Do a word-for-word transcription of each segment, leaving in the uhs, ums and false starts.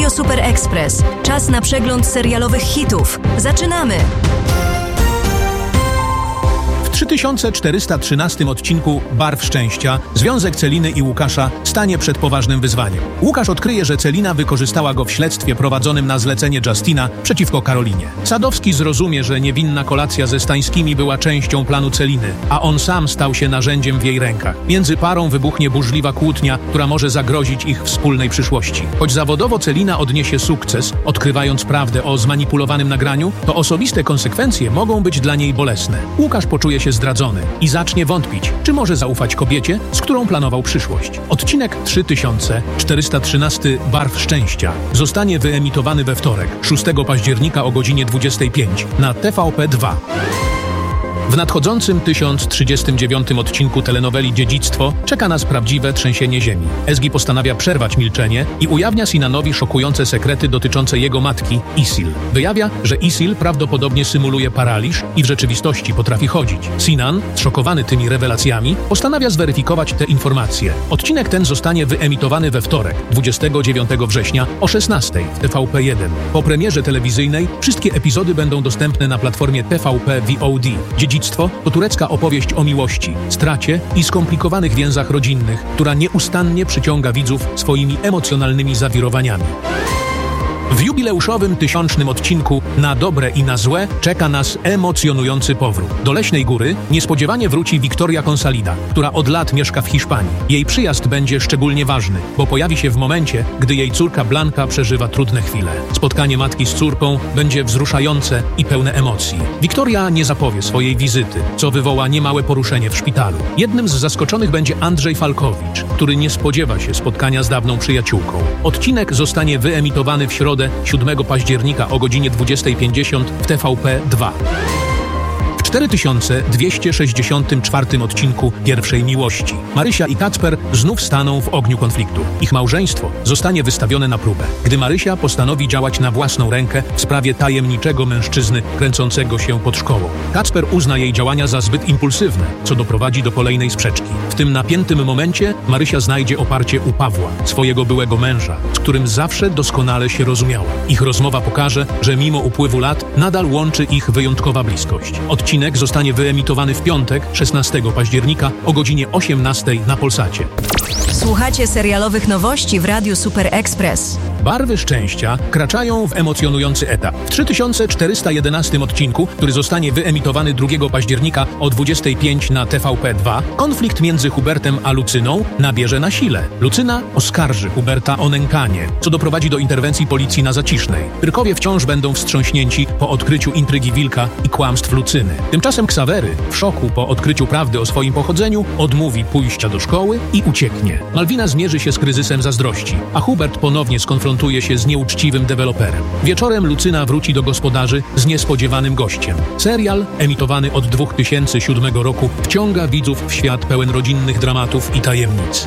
Radio Super Express. Czas na przegląd serialowych hitów. Zaczynamy! W trzy tysiące czterysta trzynastym odcinku Barw Szczęścia związek Celiny i Łukasza stanie przed poważnym wyzwaniem. Łukasz odkryje, że Celina wykorzystała go w śledztwie prowadzonym na zlecenie Justina przeciwko Karolinie. Sadowski zrozumie, że niewinna kolacja ze Stańskimi była częścią planu Celiny, a on sam stał się narzędziem w jej rękach. Między parą wybuchnie burzliwa kłótnia, która może zagrozić ich wspólnej przyszłości. Choć zawodowo Celina odniesie sukces, odkrywając prawdę o zmanipulowanym nagraniu, to osobiste konsekwencje mogą być dla niej bolesne. Łukasz poczuje się zdradzony i zacznie wątpić, czy może zaufać kobiecie, z którą planował przyszłość. Odcinek trzy tysiące czterysta trzynasty Barw Szczęścia zostanie wyemitowany we wtorek, szóstego października o godzinie dwudziestej piątej na T V P dwa. W nadchodzącym tysiąc trzydziestym dziewiątym odcinku telenoweli Dziedzictwo czeka nas prawdziwe trzęsienie ziemi. Ezgi postanawia przerwać milczenie i ujawnia Sinanowi szokujące sekrety dotyczące jego matki, Isil. Wyjawia, że Isil prawdopodobnie symuluje paraliż i w rzeczywistości potrafi chodzić. Sinan, zszokowany tymi rewelacjami, postanawia zweryfikować te informacje. Odcinek ten zostanie wyemitowany we wtorek, dwudziestego dziewiątego września o szesnastej w T V P jeden. Po premierze telewizyjnej wszystkie epizody będą dostępne na platformie T V P V O D. Dziedzictwo to turecka opowieść o miłości, stracie i skomplikowanych więzach rodzinnych, która nieustannie przyciąga widzów swoimi emocjonalnymi zawirowaniami. W jubileuszowym tysiącznym odcinku Na dobre i na złe czeka nas emocjonujący powrót. Do Leśnej Góry niespodziewanie wróci Victoria Consalida, która od lat mieszka w Hiszpanii. Jej przyjazd będzie szczególnie ważny, bo pojawi się w momencie, gdy jej córka Blanka przeżywa trudne chwile. Spotkanie matki z córką będzie wzruszające i pełne emocji. Victoria nie zapowie swojej wizyty, co wywoła niemałe poruszenie w szpitalu. Jednym z zaskoczonych będzie Andrzej Falkowicz, który nie spodziewa się spotkania z dawną przyjaciółką. Odcinek zostanie wyemitowany w środę siódmego października o godzinie dwudziestej pięćdziesiąt w T V P dwa. W cztery tysiące dwieście sześćdziesiątym czwartym odcinku Pierwszej Miłości Marysia i Kacper znów staną w ogniu konfliktu. Ich małżeństwo zostanie wystawione na próbę, gdy Marysia postanowi działać na własną rękę w sprawie tajemniczego mężczyzny kręcącego się pod szkołą. Kacper uzna jej działania za zbyt impulsywne, co doprowadzi do kolejnej sprzeczki. W tym napiętym momencie Marysia znajdzie oparcie u Pawła, swojego byłego męża, z którym zawsze doskonale się rozumiała. Ich rozmowa pokaże, że mimo upływu lat nadal łączy ich wyjątkowa bliskość. Odcinek zostanie wyemitowany w piątek, szesnastego października o godzinie osiemnastej na Polsacie. Słuchacie serialowych nowości w Radiu Super Express. Barwy Szczęścia kraczają w emocjonujący etap. W trzy tysiące czterysta jedenastym odcinku, który zostanie wyemitowany drugiego października o dwudziestej piątej na T V P dwa, konflikt między Hubertem a Lucyną nabierze na sile. Lucyna oskarży Huberta o nękanie, co doprowadzi do interwencji policji na Zacisznej. Pyrkowie wciąż będą wstrząśnięci po odkryciu intrygi Wilka i kłamstw Lucyny. Tymczasem Ksawery, w szoku po odkryciu prawdy o swoim pochodzeniu, odmówi pójścia do szkoły i ucieknie. Malwina zmierzy się z kryzysem zazdrości, a Hubert ponownie skonfrontuje się z nieuczciwym deweloperem. Wieczorem Lucyna wróci do gospodarzy z niespodziewanym gościem. Serial, emitowany od dwa tysiące siódmego roku, wciąga widzów w świat pełen rodzinnych dramatów i tajemnic.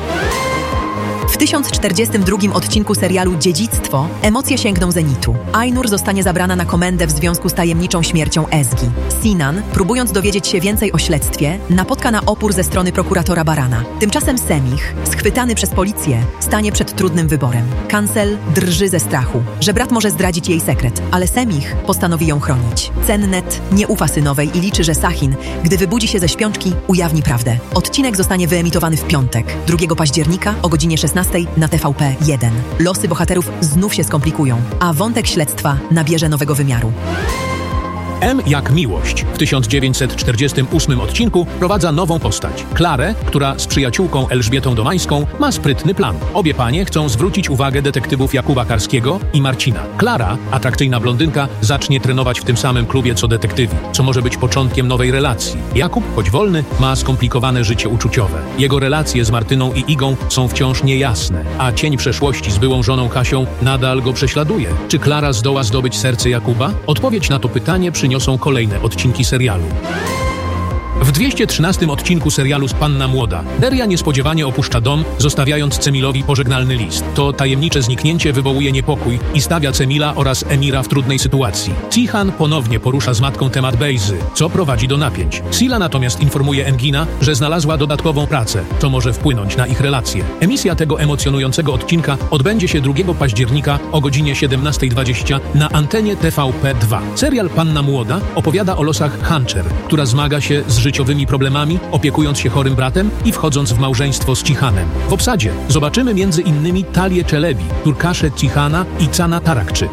W tysiąc czterdziestym drugim odcinku serialu Dziedzictwo emocje sięgną zenitu. Ainur zostanie zabrana na komendę w związku z tajemniczą śmiercią Ezgi. Sinan, próbując dowiedzieć się więcej o śledztwie, napotka na opór ze strony prokuratora Barana. Tymczasem Semich, schwytany przez policję, stanie przed trudnym wyborem. Kancel drży ze strachu, że brat może zdradzić jej sekret, ale Semich postanowi ją chronić. Cennet nie ufa synowej i liczy, że Sahin, gdy wybudzi się ze śpiączki, ujawni prawdę. Odcinek zostanie wyemitowany w piątek, drugiego października o godzinie szesnastej na T V P jeden. Losy bohaterów znów się skomplikują, a wątek śledztwa nabierze nowego wymiaru. M jak miłość w tysiąc dziewięćset czterdziestym ósmym odcinku prowadza nową postać. Klarę, która z przyjaciółką Elżbietą Domańską ma sprytny plan. Obie panie chcą zwrócić uwagę detektywów Jakuba Karskiego i Marcina. Klara, atrakcyjna blondynka, zacznie trenować w tym samym klubie co detektywi, co może być początkiem nowej relacji. Jakub, choć wolny, ma skomplikowane życie uczuciowe. Jego relacje z Martyną i Igą są wciąż niejasne, a cień przeszłości z byłą żoną Kasią nadal go prześladuje. Czy Klara zdoła zdobyć serce Jakuba? Odpowiedź na to pytanie przyniosą kolejne odcinki serialu. W dwieście trzynastym odcinku serialu Panna Młoda Deria niespodziewanie opuszcza dom, zostawiając Cemilowi pożegnalny list. To tajemnicze zniknięcie wywołuje niepokój i stawia Cemila oraz Emira w trudnej sytuacji. Cihan ponownie porusza z matką temat Bejzy, co prowadzi do napięć. Sila natomiast informuje Engina, że znalazła dodatkową pracę, co może wpłynąć na ich relacje. Emisja tego emocjonującego odcinka odbędzie się drugiego października o godzinie siedemnasta dwadzieścia na antenie T V P dwa. Serial Panna Młoda opowiada o losach Hancher, która zmaga się z życiowymi problemami, opiekując się chorym bratem i wchodząc w małżeństwo z Cihanem. W obsadzie zobaczymy między innymi Talię Czelebi, Turkasze Cihana i Cana Tarakczy.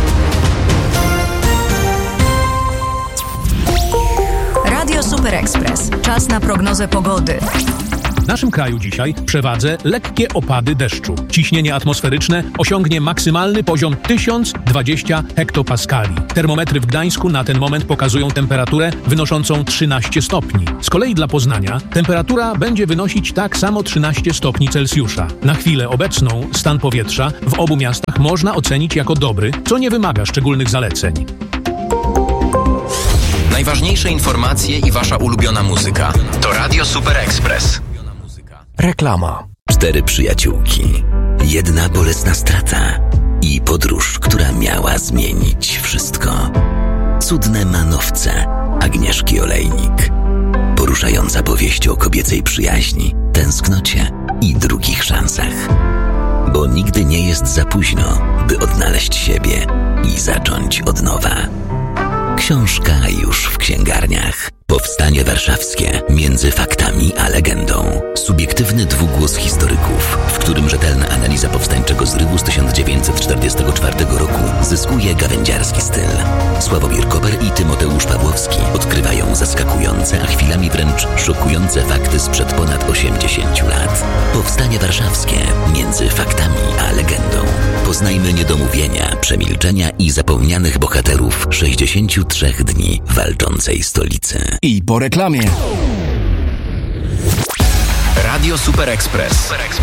Radio Super Express. Czas na prognozę pogody. W naszym kraju dzisiaj przewadze lekkie opady deszczu. Ciśnienie atmosferyczne osiągnie maksymalny poziom tysiąc dwadzieścia hektopaskali. Termometry w Gdańsku na ten moment pokazują temperaturę wynoszącą trzynaście stopni. Z kolei dla Poznania temperatura będzie wynosić tak samo trzynaście stopni Celsjusza. Na chwilę obecną stan powietrza w obu miastach można ocenić jako dobry, co nie wymaga szczególnych zaleceń. Najważniejsze informacje i wasza ulubiona muzyka to Radio Super Express. Reklama. Cztery przyjaciółki, jedna bolesna strata i podróż, która miała zmienić wszystko. Cudne manowce Agnieszki Olejnik. Poruszająca powieść o kobiecej przyjaźni, tęsknocie i drugich szansach. Bo nigdy nie jest za późno, by odnaleźć siebie i zacząć od nowa. Książka już w księgarniach. Powstanie warszawskie między faktami a legendą. Subiektywny dwugłos historyków, w którym rzetelna analiza powstańczego zrywu z tysiąc dziewięćset czterdziestego czwartego roku zyskuje gawędziarski styl. Sławomir Koper i Tymoteusz Pawłowski odkrywają zaskakujące, a chwilami wręcz szokujące fakty sprzed ponad osiemdziesięciu lat. Powstanie warszawskie między faktami a legendą. Poznajmy niedomówienia, przemilczenia i zapomnianych bohaterów sześćdziesięciu trzech dni walczącej stolicy. I po reklamie. Radio Super Express.